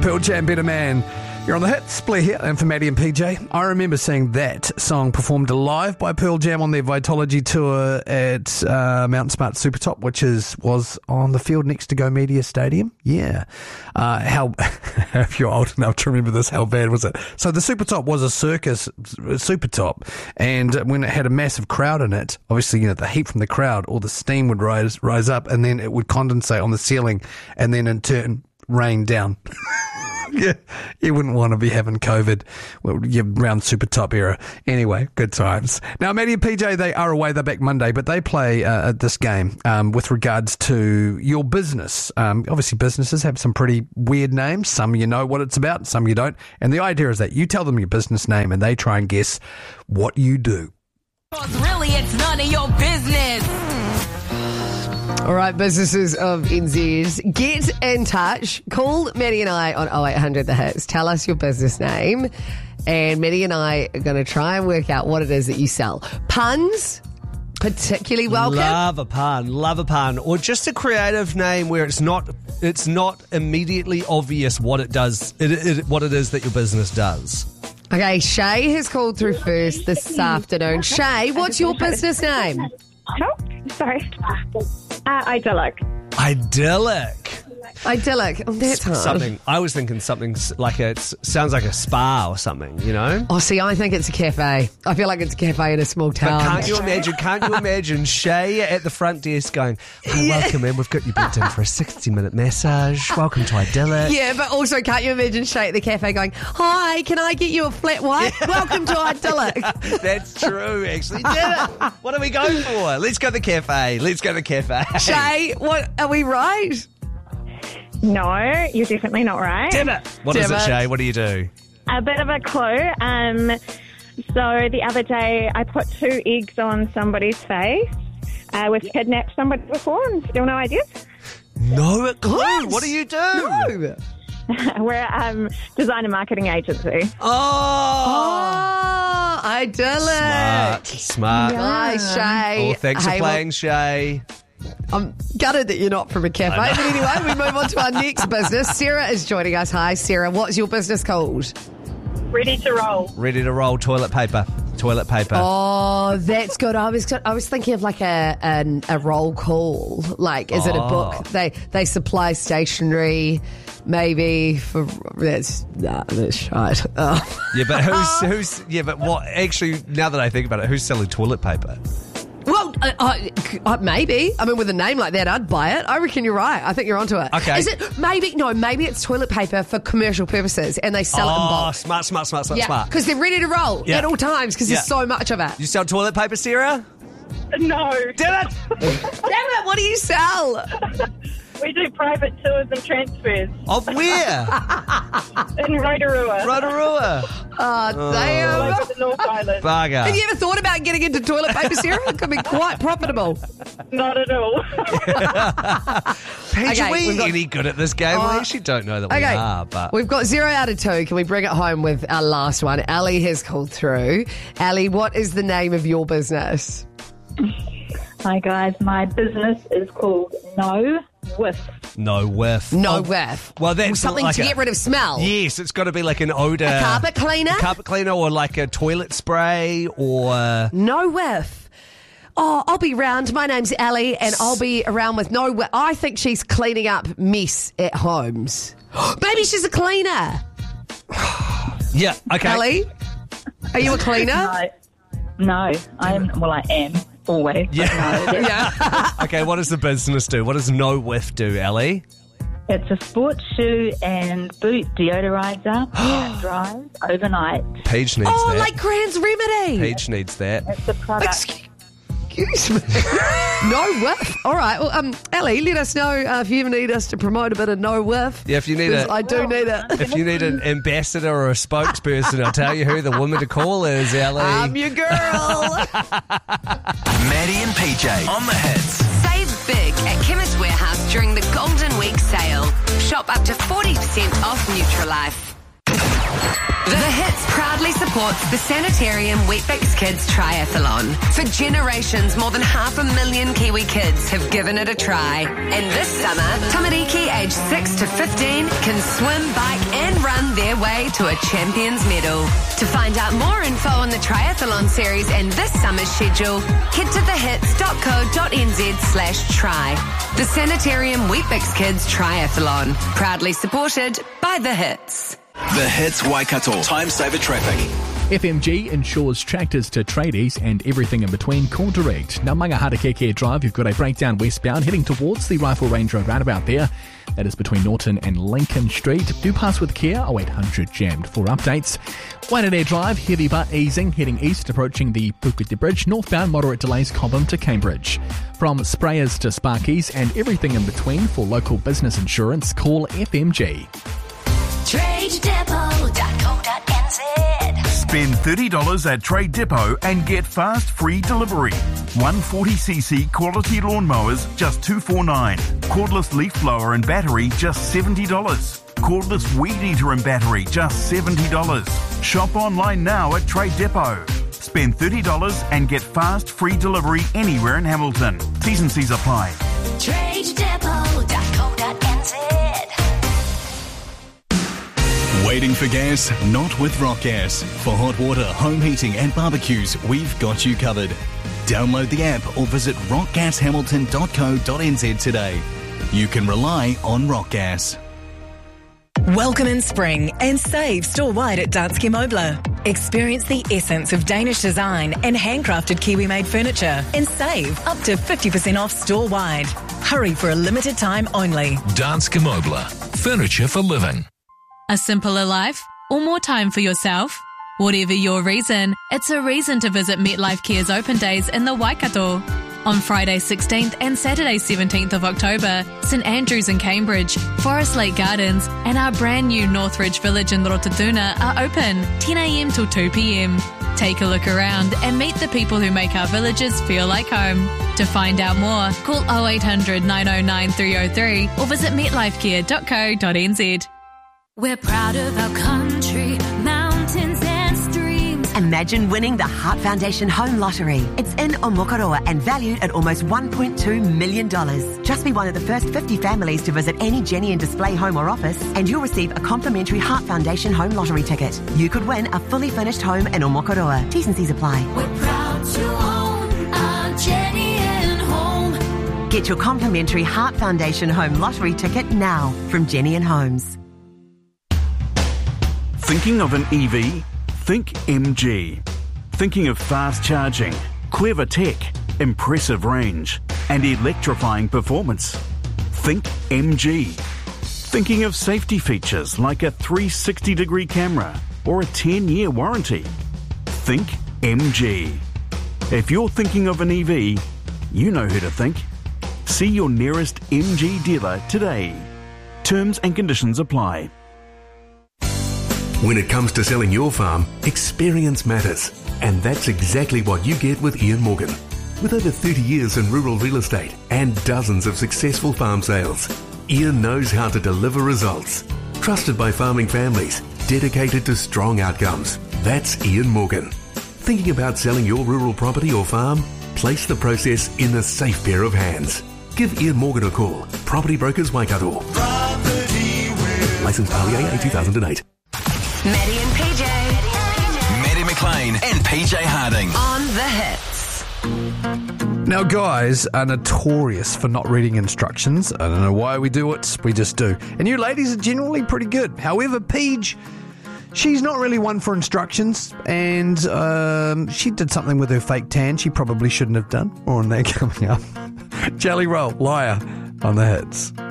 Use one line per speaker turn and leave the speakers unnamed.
Pearl Jam, Better Man. You're on the hits, Blair here, and for Maddie and PJ. I remember seeing that song performed live by Pearl Jam on their Vitology tour at Mount Smart Supertop, which was on the field next to Go Media Stadium. Yeah. If you're old enough to remember this, how bad was it? So the Supertop was a circus Supertop, and when it had a massive crowd in it, obviously, the heat from the crowd, all the steam would rise up, and then it would condensate on the ceiling, and then in turn rain down. Yeah, you wouldn't want to be having COVID around Super Top era. Anyway, good times. Now, Maddie and PJ, they are away. They're back Monday, but they play this game with regards to your business. Obviously, businesses have some pretty weird names. Some you know what it's about, some you don't. And the idea is that you tell them your business name and they try and guess what you do.
Really, it's none of your business.
All right, businesses of NZ, get in touch. Call Maddie and I on 0800 The Hits. Tell us your business name. And Maddie and I are going to try and work out what it is that you sell. Puns, particularly welcome.
Love a pun. Or just a creative name where it's not immediately obvious what it does, what it is that your business does.
Okay, Shay has called through first this afternoon. Shay, what's your business name?
Oh, sorry. Idyllic.
Idyllic. Oh, that's hard.
Something. I was thinking something like it sounds like a spa or something,
Oh, see, I think it's a cafe. I feel like it's a cafe in a small town.
But can't you imagine Shay at the front desk going, welcome in, we've got you booked in for a 60-minute massage. Welcome to Idyllic.
Yeah, but also can't you imagine Shay at the cafe going, hi, can I get you a flat white? Welcome to Idyllic.
That's true, actually. Did it. What are we going for? Let's go to the cafe.
Shay, what are we right?
No, you're definitely not right.
Damn it. What is it, Shay? What do you do?
A bit of a clue. So the other day I put 2 eggs on somebody's face. We've kidnapped somebody before and still no ideas.
No clue. What do you do?
No.
We're a design and marketing agency.
Oh, Idyllic.
Smart.
Nice, Shay.
Oh, thanks for playing, Shay.
I'm gutted that you're not from a cafe. But anyway, we move on to our next business. Sarah is joining us. Hi, Sarah. What's your business called?
Ready to roll.
Toilet paper.
Oh, that's good. I was thinking of like a roll call. Like, is it a book? They supply stationery, maybe for that's shite. Oh.
Yeah, but who's? Yeah, but what? Actually, now that I think about it, who's selling toilet paper?
Well, maybe. I mean, with a name like that, I'd buy it. I reckon you're right. I think you're onto it.
Okay.
Is it? Maybe it's toilet paper for commercial purposes and they sell it in bulk.
Smart.
Yeah, because they're ready to roll at all times because there's so much of it.
You sell toilet paper, Sarah?
No.
Damn it!
What do you sell?
We do private tours and transfers.
Of where?
In Rotorua.
Oh, damn.
All over the North Island.
Bugger.
Have you ever thought about getting into toilet paper, Sarah? It could be quite profitable.
Not at all.
Paige,
Okay,
are we any good at this game? I actually don't know that we are, but...
We've got 0 out of 2. Can we bring it home with our last one? Ali has called through. Ali, what is the name of your business?
Hi guys, my business is called No Whiff.
No Whiff.
No Whiff.
Well, that's
something
like
to get rid of smell.
Yes, it's got to be like an odour.
A carpet cleaner?
Or like a toilet spray or...
No Whiff. Oh, I'll be round. My name's Ali and I'll be around with No Whiff. I think she's cleaning up mess at homes. Maybe she's a cleaner.
Yeah, okay.
Ali, are you a cleaner?
No, I am. Well, I am. Always.
Yeah.
No,
Yeah.
Okay, what does the business do? What does No Whiff do, Ali?
it's a sports shoe and boot deodorizer and it dries overnight.
Paige needs that.
Oh, like Grand's Remedy.
Paige needs that.
It's a product.
Excuse me. No whiff. All right. Well, Ellie, let us know if you need us to promote a bit of no whiff.
Yeah, if you need
I do need it.
If you need an ambassador or a spokesperson, I'll tell you who the woman to call is, Ellie.
I'm your girl.
Maddie and PJ on the hits.
Save big at Chemist Warehouse during the Golden Week sale. Shop up to 40% off Nutralife. The Hits proudly supports the Sanitarium Weet-Bix Kids Triathlon. For generations, more than 500,000 Kiwi kids have given it a try. And this summer, Tamariki aged 6 to 15 can swim, bike and run their way to a champion's medal. To find out more info on the triathlon series and this summer's schedule, head to thehits.co.nz/try. The Sanitarium Weet-Bix Kids Triathlon, proudly supported by The Hits.
The Hits Waikato. Time saver traffic.
FMG insures tractors to tradies and everything in between. Call direct. Now, Mangahatakeke Drive, you've got a breakdown westbound heading towards the Rifle Range Road roundabout there. That is between Norton and Lincoln Street. Do pass with care. 0800 jammed for updates. Waitanere Drive, heavy but easing, heading east, approaching the Puketi Bridge. Northbound, moderate delays, Cobham to Cambridge. From sprayers to sparkies and everything in between for local business insurance, call FMG.
TradeDepot.co.nz.
Spend $30 at Trade Depot and get fast free delivery. 140cc quality lawnmowers just $249. Cordless leaf blower and battery just $70. Cordless weed eater and battery just $70. Shop online now at Trade Depot. Spend $30 and get fast free delivery anywhere in Hamilton. T's and C's apply.
TradeDepot.co.nz.
Waiting for gas? Not with Rock Gas. For hot water, home heating and barbecues, we've got you covered. Download the app or visit rockgashamilton.co.nz today. You can rely on Rock Gas.
Welcome in spring and save store-wide at Danske Møbler. Experience the essence of Danish design and handcrafted Kiwi-made furniture and save up to 50% off store-wide. Hurry for a limited time only.
Danske Møbler. Furniture for living.
A simpler life or more time for yourself? Whatever your reason, it's a reason to visit MetLife Care's open days in the Waikato. On Friday 16th and Saturday 17th of October, St Andrews in Cambridge, Forest Lake Gardens and our brand new Northridge Village in Rototuna are open 10am till 2pm. Take a look around and meet the people who make our villages feel like home. To find out more, call 0800 909 303 or visit metlifecare.co.nz.
We're proud of our country, mountains and streams.
Imagine winning the Heart Foundation Home Lottery. It's in Omokoroa and valued at almost $1.2 million. Just be one of the first 50 families to visit any Jenny and Display home or office and you'll receive a complimentary Heart Foundation Home Lottery ticket. You could win a fully furnished home in Omokoroa. T's and C's apply.
We're proud to own our Jenny and Home.
Get your complimentary Heart Foundation Home Lottery ticket now from Jenny and Homes.
Thinking of an EV? Think MG. Thinking of fast charging, clever tech, impressive range, and electrifying performance? Think MG. Thinking of safety features like a 360-degree camera or a 10-year warranty? Think MG. If you're thinking of an EV, you know who to think. See your nearest MG dealer today. Terms and conditions apply.
When it comes to selling your farm, experience matters. And that's exactly what you get with Ian Morgan. With over 30 years in rural real estate and dozens of successful farm sales, Ian knows how to deliver results. Trusted by farming families, dedicated to strong outcomes. That's Ian Morgan. Thinking about selling your rural property or farm? Place the process in a safe pair of hands. Give Ian Morgan a call. Property Brokers Waikato. Licensed REAA 2008.
Maddie and PJ.
Maddie McLean and PJ Harding.
On the Hits.
Now, guys are notorious for not reading instructions. I don't know why we do it. We just do. And you ladies are generally pretty good. However, Paige, she's not really one for instructions. And she did something with her fake tan she probably shouldn't have done. More on that coming up. Jelly Roll, Liar on the Hits.